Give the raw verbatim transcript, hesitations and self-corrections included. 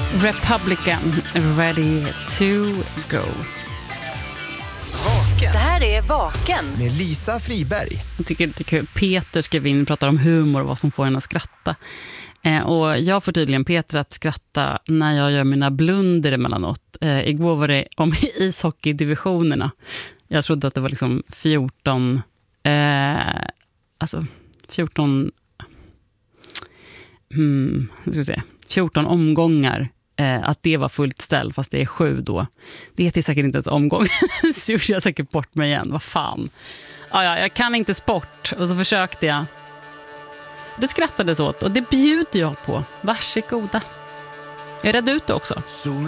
Republican, ready to go. Vaken. Det här är Vaken. Med Lisa Friberg. Jag tycker det är lite kul. Peter skrev in och pratar om humor och vad som får en att skratta. Eh, och jag får tydligen Peter att skratta när jag gör mina blunder emellanåt. Eh, igår var det om ishockeydivisionerna. Jag trodde att det var liksom fjorton... Eh, alltså fjorton... Hmm, ska vi se, fjorton omgångar. Eh, att det var fullt ställ fast det är sju då. Det heter säkert inte ens omgång. Så gjorde jag säkert bort mig igen. Vad fan. Ah, ja, jag kan inte sport. Och så försökte jag. Det skrattades åt och det bjuder jag på. Varsågoda. Är rädd ute också?